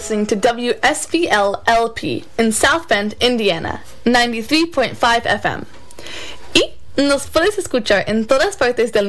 listening to WSBL LP in South Bend, Indiana, 93.5 FM. Y nos puedes escuchar en todas partes del